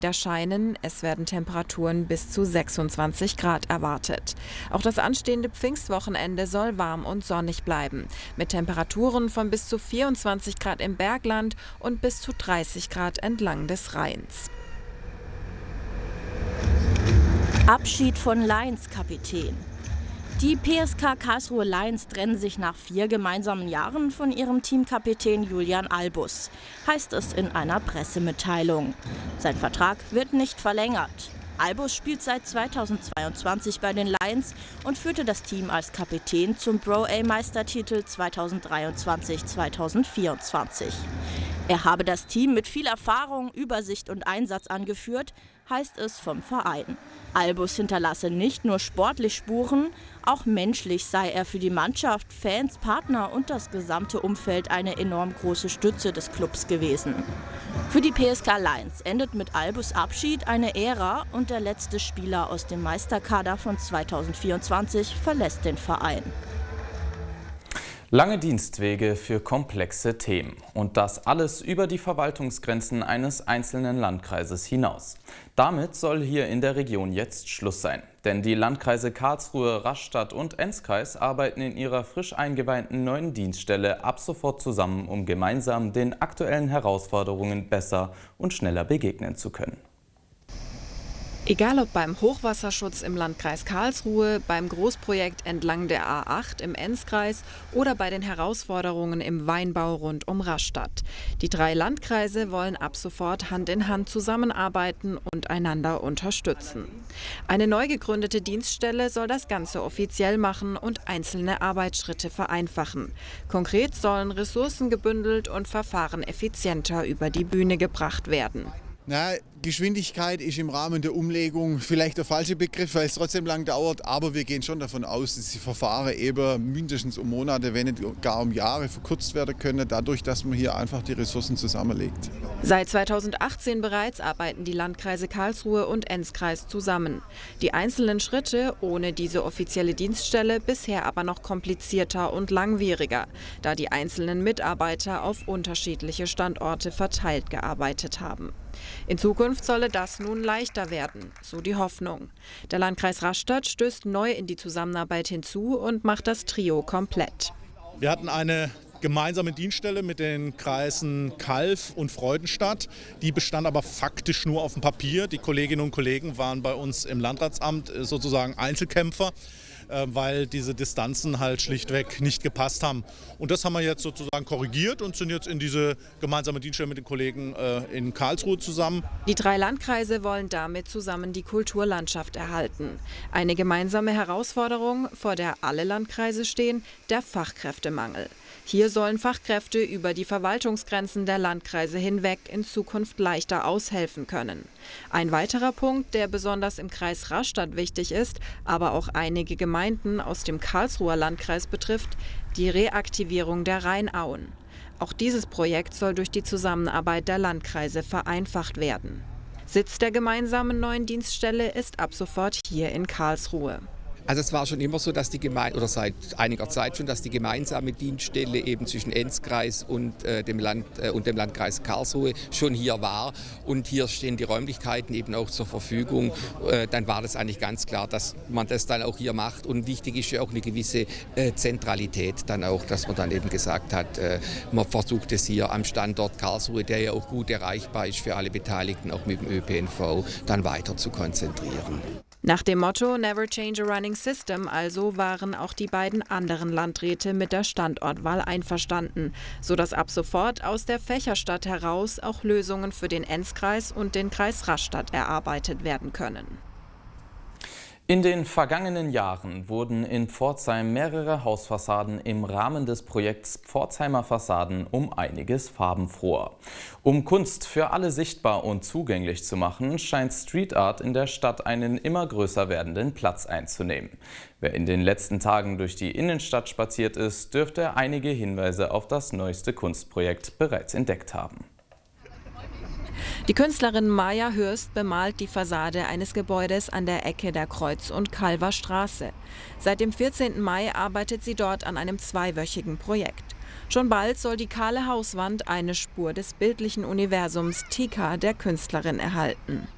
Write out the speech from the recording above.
Scheinen. Es werden Temperaturen bis zu 26 Grad erwartet. Auch das anstehende Pfingstwochenende soll warm und sonnig bleiben. Mit Temperaturen von bis zu 24 Grad im Bergland und bis zu 30 Grad entlang des Rheins. Abschied von Lions-Kapitän. Die PSK Karlsruhe Lions trennen sich nach 4 gemeinsamen Jahren von ihrem Teamkapitän Julian Albus, heißt es in einer Pressemitteilung. Sein Vertrag wird nicht verlängert. Albus spielt seit 2022 bei den Lions und führte das Team als Kapitän zum Pro-A-Meistertitel 2023/2024. Er habe das Team mit viel Erfahrung, Übersicht und Einsatz angeführt, heißt es vom Verein. Albus hinterlasse nicht nur sportlich Spuren, auch menschlich sei er für die Mannschaft, Fans, Partner und das gesamte Umfeld eine enorm große Stütze des Clubs gewesen. Für die PSK Lions endet mit Albus Abschied eine Ära und der letzte Spieler aus dem Meisterkader von 2024 verlässt den Verein. Lange Dienstwege für komplexe Themen und das alles über die Verwaltungsgrenzen eines einzelnen Landkreises hinaus. Damit soll hier in der Region jetzt Schluss sein. Denn die Landkreise Karlsruhe, Rastatt und Enzkreis arbeiten in ihrer frisch eingeweihten neuen Dienststelle ab sofort zusammen, um gemeinsam den aktuellen Herausforderungen besser und schneller begegnen zu können. Egal ob beim Hochwasserschutz im Landkreis Karlsruhe, beim Großprojekt entlang der A8 im Enzkreis oder bei den Herausforderungen im Weinbau rund um Rastatt. Die 3 Landkreise wollen ab sofort Hand in Hand zusammenarbeiten und einander unterstützen. Eine neu gegründete Dienststelle soll das Ganze offiziell machen und einzelne Arbeitsschritte vereinfachen. Konkret sollen Ressourcen gebündelt und Verfahren effizienter über die Bühne gebracht werden. Geschwindigkeit ist im Rahmen der Umlegung vielleicht der falsche Begriff, weil es trotzdem lang dauert. Aber wir gehen schon davon aus, dass die Verfahren eben mindestens um Monate, wenn nicht gar um Jahre verkürzt werden können, dadurch, dass man hier einfach die Ressourcen zusammenlegt. Seit 2018 bereits arbeiten die Landkreise Karlsruhe und Enzkreis zusammen. Die einzelnen Schritte ohne diese offizielle Dienststelle bisher aber noch komplizierter und langwieriger, da die einzelnen Mitarbeiter auf unterschiedliche Standorte verteilt gearbeitet haben. In Zukunft solle das nun leichter werden, so die Hoffnung. Der Landkreis Rastatt stößt neu in die Zusammenarbeit hinzu und macht das Trio komplett. Wir hatten eine gemeinsame Dienststelle mit den Kreisen Calw und Freudenstadt. Die bestand aber faktisch nur auf dem Papier. Die Kolleginnen und Kollegen waren bei uns im Landratsamt sozusagen Einzelkämpfer, weil diese Distanzen halt schlichtweg nicht gepasst haben. Und das haben wir jetzt sozusagen korrigiert und sind jetzt in diese gemeinsame Dienststelle mit den Kollegen in Karlsruhe zusammen. Die 3 Landkreise wollen damit zusammen die Kulturlandschaft erhalten. Eine gemeinsame Herausforderung, vor der alle Landkreise stehen, der Fachkräftemangel. Hier sollen Fachkräfte über die Verwaltungsgrenzen der Landkreise hinweg in Zukunft leichter aushelfen können. Ein weiterer Punkt, der besonders im Kreis Rastatt wichtig ist, aber auch einige Gemeinden aus dem Karlsruher Landkreis betrifft, die Reaktivierung der Rheinauen. Auch dieses Projekt soll durch die Zusammenarbeit der Landkreise vereinfacht werden. Sitz der gemeinsamen neuen Dienststelle ist ab sofort hier in Karlsruhe. Also es war schon immer so, dass die Gemeinde, oder seit einiger Zeit schon, dass die gemeinsame Dienststelle eben zwischen Enzkreis und dem Landkreis Karlsruhe schon hier war. Und hier stehen die Räumlichkeiten eben auch zur Verfügung. Dann war das eigentlich ganz klar, dass man das dann auch hier macht. Und wichtig ist ja auch eine gewisse Zentralität dann auch, dass man dann eben gesagt hat, man versucht es hier am Standort Karlsruhe, der ja auch gut erreichbar ist für alle Beteiligten, auch mit dem ÖPNV, dann weiter zu konzentrieren. Nach dem Motto Never Change a Running System also waren auch die beiden anderen Landräte mit der Standortwahl einverstanden, sodass ab sofort aus der Fächerstadt heraus auch Lösungen für den Enzkreis und den Kreis Rastatt erarbeitet werden können. In den vergangenen Jahren wurden in Pforzheim mehrere Hausfassaden im Rahmen des Projekts Pforzheimer Fassaden um einiges farbenfroher. Um Kunst für alle sichtbar und zugänglich zu machen, scheint Street Art in der Stadt einen immer größer werdenden Platz einzunehmen. Wer in den letzten Tagen durch die Innenstadt spaziert ist, dürfte einige Hinweise auf das neueste Kunstprojekt bereits entdeckt haben. Die Künstlerin Maja Hürst bemalt die Fassade eines Gebäudes an der Ecke der Kreuz- und Calver Straße. Seit dem 14. Mai arbeitet sie dort an einem 2-wöchigen Projekt. Schon bald soll die kahle Hauswand eine Spur des bildlichen Universums Tika der Künstlerin erhalten.